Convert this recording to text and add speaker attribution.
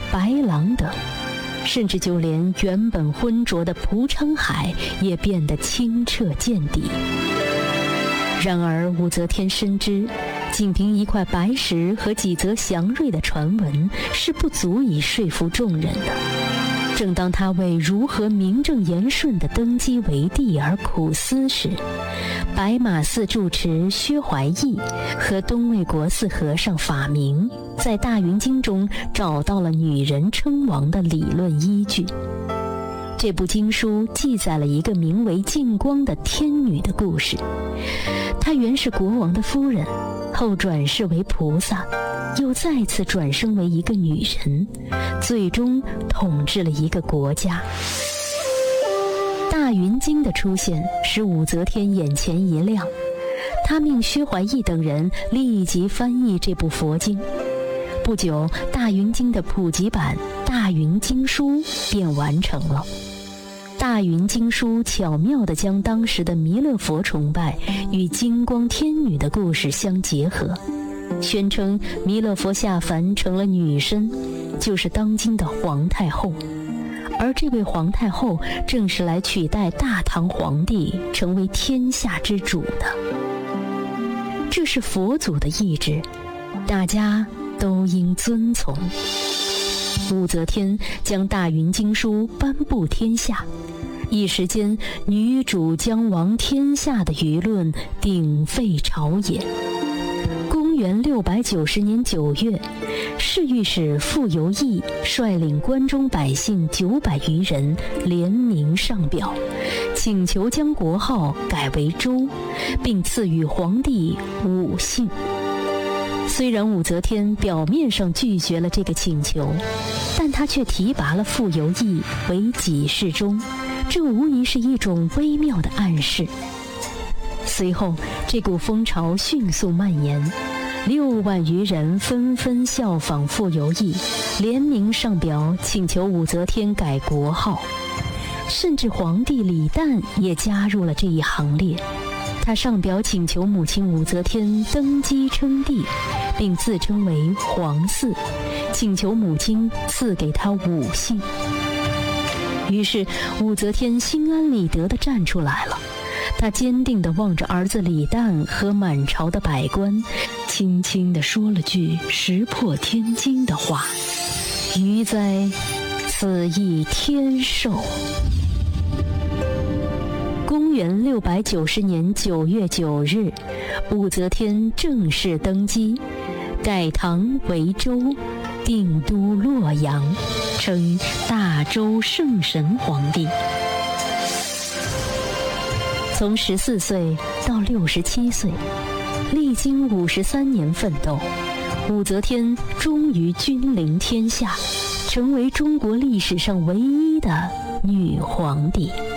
Speaker 1: 白狼等，甚至就连原本浑浊的蒲昌海也变得清澈见底。然而武则天深知，仅凭一块白石和几则祥瑞的传闻是不足以说服众人的。正当他为如何名正言顺地登基为帝而苦思时，白马寺住持薛怀义和东魏国寺和尚法明在《大云经》中找到了女人称王的理论依据。这部经书记载了一个名为净光的天女的故事，她原是国王的夫人，后转世为菩萨，又再次转生为一个女人，最终统治了一个国家。大云经的出现使武则天眼前一亮，她命薛怀义等人立即翻译这部佛经。不久，大云经的普及版《大云经书》便完成了。大云经书巧妙地将当时的弥勒佛崇拜与金光天女的故事相结合，宣称弥勒佛下凡成了女身，就是当今的皇太后，而这位皇太后正是来取代大唐皇帝成为天下之主的。这是佛祖的意志，大家都应遵从。武则天将大云经书颁布天下，一时间女主将亡天下的舆论鼎沸朝野。公元690年9月，侍御史傅由义率领关中百姓900余人联名上表，请求将国号改为周，并赐予皇帝5姓。虽然武则天表面上拒绝了这个请求，但她却提拔了傅由义为给事中，这无疑是一种微妙的暗示。随后，这股风潮迅速蔓延，6万余人纷纷效仿傅由义，联名上表请求武则天改国号，甚至皇帝李旦也加入了这一行列。他上表请求母亲武则天登基称帝，并自称为皇嗣，请求母亲赐给他5姓。于是武则天心安理得地站出来了，她坚定地望着儿子李旦和满朝的百官，轻轻地说了句石破天惊的话：余哉，此亦天授。公元690年9月9日，武则天正式登基，改唐为周，定都洛阳，称大周圣神皇帝。从14岁到67岁，历经53年奋斗，武则天终于君临天下，成为中国历史上唯一的女皇帝。